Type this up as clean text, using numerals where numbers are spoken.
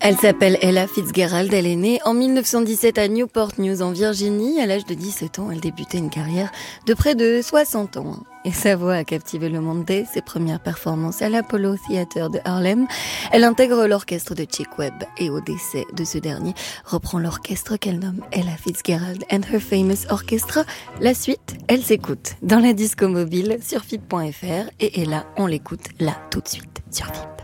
Elle s'appelle Ella Fitzgerald, elle est née en 1917 à Newport News en Virginie. À l'âge de 17 ans, elle débutait une carrière de près de 60 ans. Et sa voix a captivé le monde dès ses premières performances à l'Apollo Theater de Harlem. Elle intègre l'orchestre de Chick Webb et au décès de ce dernier, reprend l'orchestre qu'elle nomme Ella Fitzgerald and Her Famous Orchestra. La suite, elle s'écoute dans la disco mobile sur FIP.fr et Ella, on l'écoute là tout de suite sur FIP.